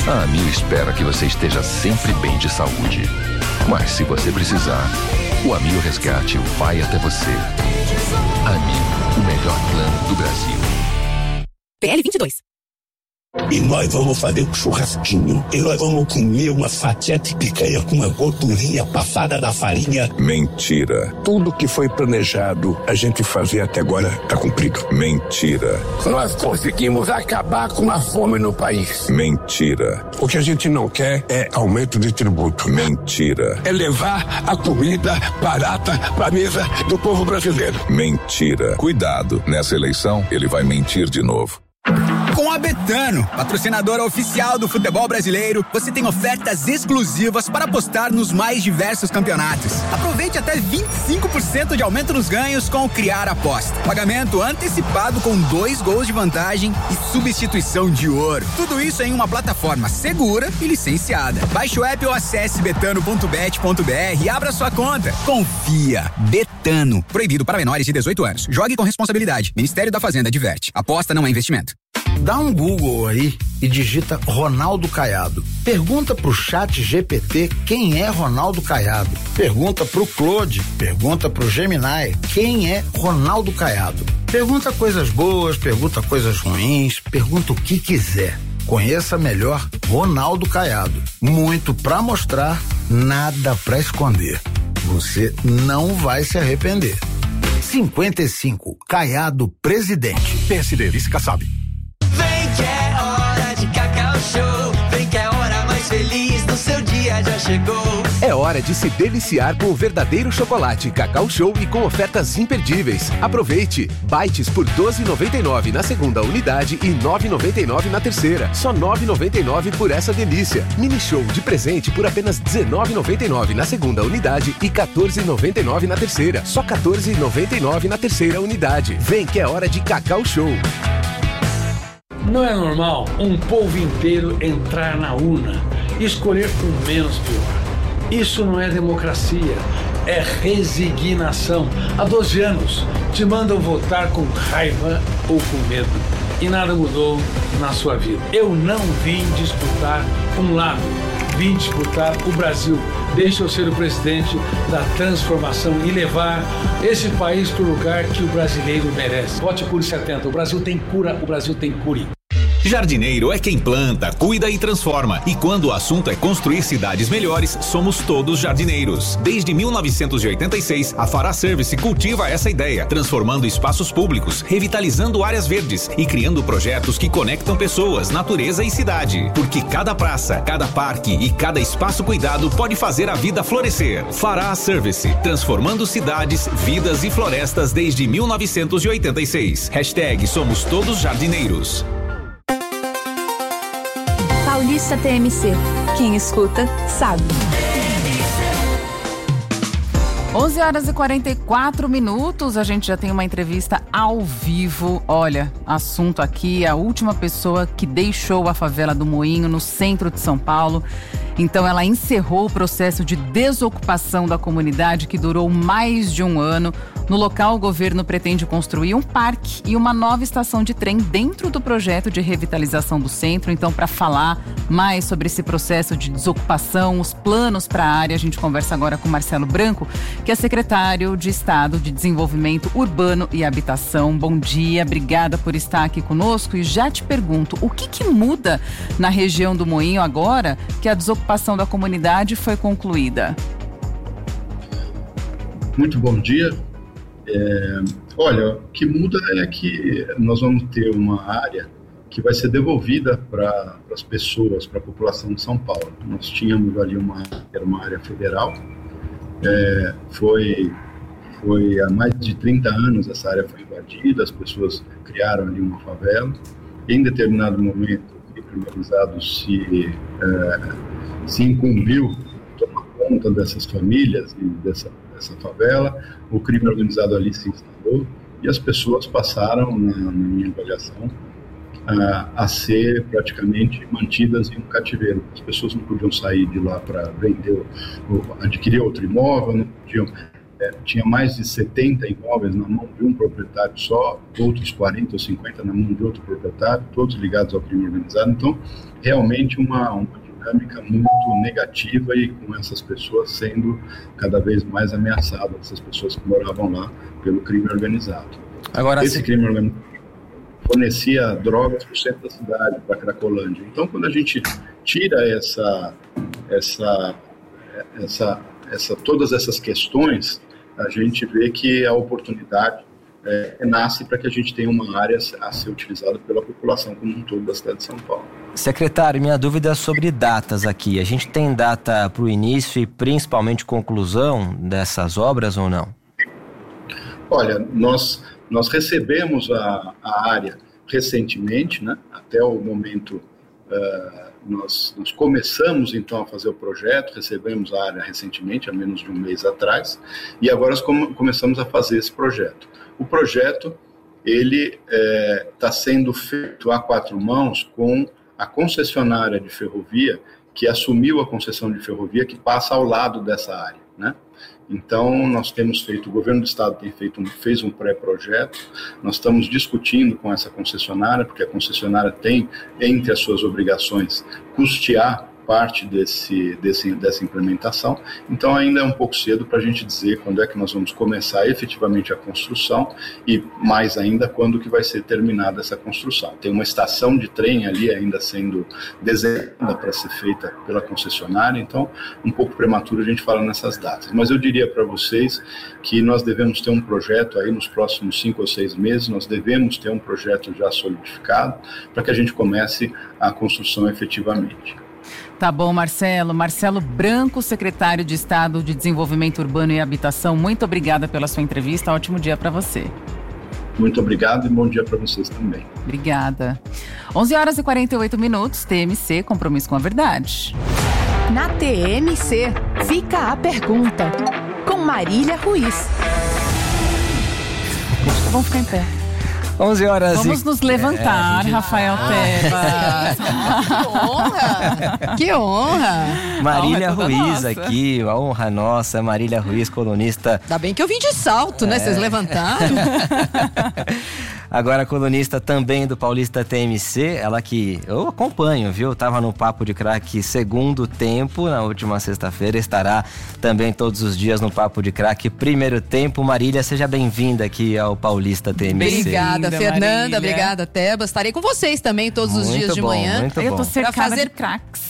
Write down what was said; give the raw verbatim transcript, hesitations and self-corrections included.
A Amil espera que você esteja sempre bem de saúde. Mas se você precisar, o Amil Resgate vai até você. Amil, o melhor plano do Brasil. P L vinte e dois. E nós vamos fazer um churrasquinho. E nós vamos comer uma fatia de picanha com uma gordurinha passada da farinha. Mentira. Tudo que foi planejado a gente fazer até agora tá cumprido. Mentira. Nós conseguimos acabar com a fome no país. Mentira. O que a gente não quer é aumento de tributo. Mentira. É levar a comida barata pra mesa do povo brasileiro. Mentira. Cuidado, nessa eleição ele vai mentir de novo. Com a Betano, patrocinadora oficial do futebol brasileiro, você tem ofertas exclusivas para apostar nos mais diversos campeonatos. Aproveite até vinte e cinco por cento de aumento nos ganhos com o Criar Aposta. Pagamento antecipado com dois gols de vantagem e substituição de ouro. Tudo isso em uma plataforma segura e licenciada. Baixe o app ou acesse betano ponto bet ponto br e abra sua conta. Confia. Betano. Proibido para menores de dezoito anos. Jogue com responsabilidade. Ministério da Fazenda adverte. Aposta não é investimento. Dá um Google aí e digita Ronaldo Caiado. Pergunta pro chat G P T quem é Ronaldo Caiado. Pergunta pro Claude, pergunta pro Gemini quem é Ronaldo Caiado. Pergunta coisas boas, pergunta coisas ruins, pergunta o que quiser. Conheça melhor Ronaldo Caiado. Muito pra mostrar, nada pra esconder. Você não vai se arrepender. cinquenta e cinco, Caiado Presidente. P S D, Vice Kassab. Vem que é hora de Cacau Show. Vem que é a hora mais feliz do seu dia já chegou. É hora de se deliciar com o verdadeiro chocolate Cacau Show e com ofertas imperdíveis. Aproveite! Bites por doze reais e noventa e nove centavos na segunda unidade e nove reais e noventa e nove centavos na terceira. Só nove reais e noventa e nove centavos por essa delícia. Mini Show de presente por apenas dezenove reais e noventa e nove centavos na segunda unidade e quatorze reais e noventa e nove centavos na terceira. Só quatorze reais e noventa e nove centavos na terceira unidade. Vem que é hora de Cacau Show. Não é normal um povo inteiro entrar na urna e escolher o menos pior. Isso não é democracia, é resignação. Há doze anos te mandam votar com raiva ou com medo e nada mudou na sua vida. Eu não vim disputar um lado, vim disputar o Brasil. Deixa eu ser o presidente da transformação e levar esse país para o lugar que o brasileiro merece. Vote Cure setenta, o Brasil tem cura, o Brasil tem cure. Jardineiro é quem planta, cuida e transforma. E quando o assunto é construir cidades melhores, somos todos jardineiros. Desde mil novecentos e oitenta e seis, a Fará Service cultiva essa ideia, transformando espaços públicos, revitalizando áreas verdes e criando projetos que conectam pessoas, natureza e cidade. Porque cada praça, cada parque e cada espaço cuidado pode fazer a vida florescer. Fará Service, transformando cidades, vidas e florestas desde mil novecentos e oitenta e seis. Hashtag Somos Todos Jardineiros. Paulista T M C. Quem escuta, sabe. onze horas e quarenta e quatro minutos, a gente já tem uma entrevista ao vivo. Olha, assunto aqui, a última pessoa que deixou a favela do Moinho, no centro de São Paulo. Então ela encerrou o processo de desocupação da comunidade que durou mais de um ano. No local, o governo pretende construir um parque e uma nova estação de trem dentro do projeto de revitalização do centro. Então, para falar mais sobre esse processo de desocupação, os planos para a área, a gente conversa agora com Marcelo Branco, que é secretário de Estado de Desenvolvimento Urbano e Habitação. Bom dia, obrigada por estar aqui conosco. E já te pergunto, o que, que muda na região do Moinho agora que a desocupação da comunidade foi concluída? Muito bom dia. É, olha, o que muda é que nós vamos ter uma área que vai ser devolvida para as pessoas, para a população de São Paulo. Nós tínhamos ali uma, era uma área federal, é, foi, foi há mais de trinta anos essa área foi invadida, as pessoas criaram ali uma favela, e em determinado momento o criminalizado se, é, se incumbiu de tomar conta dessas famílias e dessa essa favela, o crime organizado ali se instalou e as pessoas passaram, na, na minha avaliação, a, a ser praticamente mantidas em um cativeiro. As pessoas não podiam sair de lá para vender, ou adquirir outro imóvel, não podiam, é, tinha mais de setenta imóveis na mão de um proprietário só, outros quarenta ou cinquenta na mão de outro proprietário, todos ligados ao crime organizado. Então, realmente uma, uma dinâmica muito negativa e com essas pessoas sendo cada vez mais ameaçadas, essas pessoas que moravam lá pelo crime organizado. Agora, Esse se... crime organizado fornecia drogas para o centro da cidade, para a Cracolândia. Então, quando a gente tira essa, essa, essa, essa, todas essas questões, a gente vê que a oportunidade é, nasce para que a gente tenha uma área a ser utilizada pela população como um todo da cidade de São Paulo. Secretário, minha dúvida é sobre datas aqui. A gente tem data para o início e principalmente conclusão dessas obras ou não? Olha, nós, nós recebemos a, a área recentemente, né? Até o momento uh, nós, nós começamos então a fazer o projeto, recebemos a área recentemente, há menos de um mês atrás, e agora nós come, começamos a fazer esse projeto. O projeto, ele está é, sendo feito a quatro mãos com a concessionária de ferrovia, que assumiu a concessão de ferrovia que passa ao lado dessa área, né? Então, nós temos feito, o governo do estado tem feito, fez um pré-projeto, nós estamos discutindo com essa concessionária, porque a concessionária tem, entre as suas obrigações, custear parte desse, desse, dessa implementação, então ainda é um pouco cedo para a gente dizer quando é que nós vamos começar efetivamente a construção e mais ainda quando que vai ser terminada essa construção. Tem uma estação de trem ali ainda sendo desenhada para ser feita pela concessionária, então um pouco prematuro a gente fala nessas datas, mas eu diria para vocês que nós devemos ter um projeto aí nos próximos cinco ou seis meses, nós devemos ter um projeto já solidificado para que a gente comece a construção efetivamente. Tá bom, Marcelo. Marcelo Branco, secretário de Estado de Desenvolvimento Urbano e Habitação, muito obrigada pela sua entrevista. Ótimo dia para você. Muito obrigado e bom dia para vocês também. Obrigada. onze horas e quarenta e oito minutos, T M C, compromisso com a verdade. Na T M C, fica a pergunta, com Marília Ruiz. Vamos ficar em pé. onze horas Vamos e... nos levantar, é, gente... Rafael ah, Tebas. Que honra! Que honra! Marília honra Ruiz nossa. Aqui, a honra nossa, Marília Ruiz, colunista. Ainda bem que eu vim de salto, né? É. Vocês levantaram. Agora colunista também do Paulista T M C, ela que eu acompanho, viu? Tava no Papo de Craque segundo tempo, na última sexta-feira, estará também todos os dias no Papo de Craque primeiro tempo. Marília, seja bem-vinda aqui ao Paulista T M C. Obrigada, Fernanda, Marília. Obrigada, Tebas. Estarei com vocês também todos os muito dias de bom, manhã. Muito eu bom. tô cercada Pra fazer de craques.